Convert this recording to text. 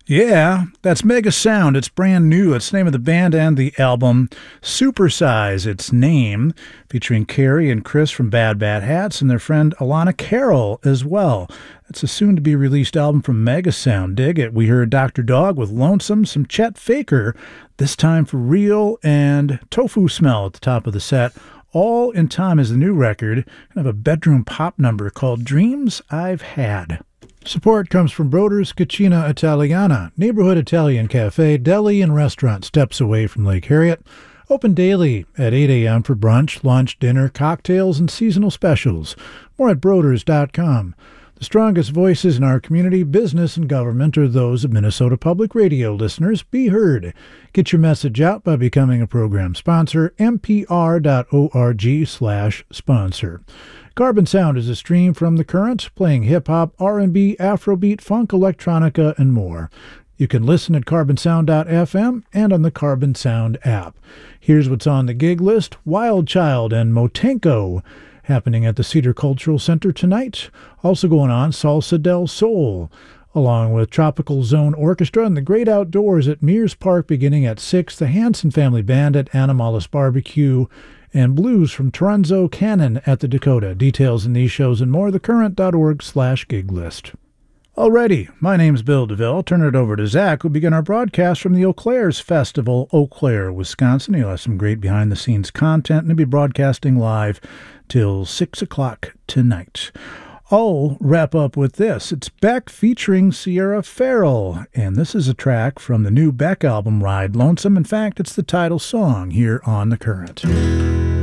Yeah, that's Mega Sound. It's brand new. It's the name of the band and the album. Supersize, its name, featuring Carrie and Chris from Bad Bad Hats and their friend Alana Carroll as well. It's a soon-to-be-released album from Mega Sound. Dig it. We heard Dr. Dog with Lonesome, some Chet Faker, this time for real, and Tofu Smell at the top of the set. All in Time is the new record, kind of a bedroom pop number called Dreams I've Had. Support comes from Broder's Cucina Italiana, neighborhood Italian cafe, deli, and restaurant steps away from Lake Harriet. Open daily at 8 a.m. for brunch, lunch, dinner, cocktails, and seasonal specials. More at Broders.com. The strongest voices in our community, business, and government are those of Minnesota Public Radio listeners. Be heard. Get your message out by becoming a program sponsor, mpr.org/sponsor. Carbon Sound is a stream from The Current, playing hip-hop, R&B, Afrobeat, funk, electronica, and more. You can listen at carbonsound.fm and on the Carbon Sound app. Here's what's on the gig list. Wild Child and Motenko happening at the Cedar Cultural Center tonight. Also going on, Salsa del Sol, along with Tropical Zone Orchestra and the Great Outdoors at Mears Park beginning at 6, the Hanson Family Band at Animalis Barbecue, and blues from Toronzo Cannon at the Dakota. Details in these shows and more, thecurrent.org/gig list. Alrighty, my name's Bill DeVille. Turn it over to Zach, who'll begin our broadcast from the Eau Claire's Festival, Eau Claire, Wisconsin. He'll have some great behind-the-scenes content, and he'll be broadcasting live till 6 o'clock tonight. I'll wrap up with this. It's Beck featuring Sierra Farrell, and this is a track from the new Beck album, Ride Lonesome. In fact, it's the title song here on The Current.